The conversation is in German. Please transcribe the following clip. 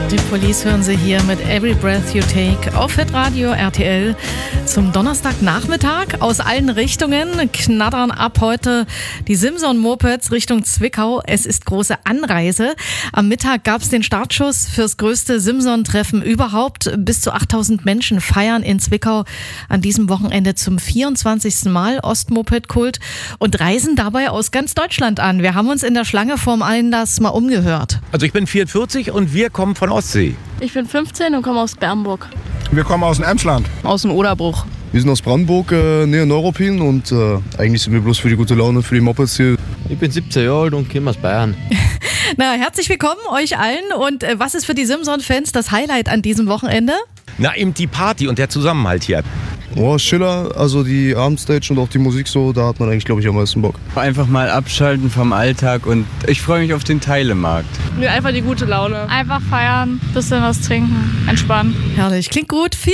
Die Police hören Sie hier mit Every Breath You Take auf Hitradio RTL zum Donnerstagnachmittag. Aus allen Richtungen knattern ab heute die Simson-Mopeds Richtung Zwickau. Es ist große Anreise. Am Mittag gab es den Startschuss fürs größte Simson-Treffen überhaupt. Bis zu 8000 Menschen feiern in Zwickau an diesem Wochenende zum 24. Mal Ostmoped-Kult und reisen dabei aus ganz Deutschland an. Wir haben uns in der Schlange vorm Einlass mal umgehört. Also ich bin 44 und wir kommen von Ostsee. Ich bin 15 und komme aus Bernburg. Wir kommen aus dem Emsland. Aus dem Oderbruch. Wir sind aus Brandenburg, näher Neuruppin und eigentlich sind wir bloß für die gute Laune, für die Mopeds hier. Ich bin 17 Jahre alt und komme aus Bayern. Na, herzlich willkommen euch allen. Und was ist für die Simson-Fans das Highlight an diesem Wochenende? Na, eben die Party und der Zusammenhalt hier. Oh, Schiller, also die Abendstage und auch die Musik so, da hat man eigentlich, glaube ich, am meisten Bock. Einfach mal abschalten vom Alltag und ich freue mich auf den Teilemarkt. Nö, einfach die gute Laune. Einfach feiern, bisschen was trinken, entspannen. Herrlich, klingt gut.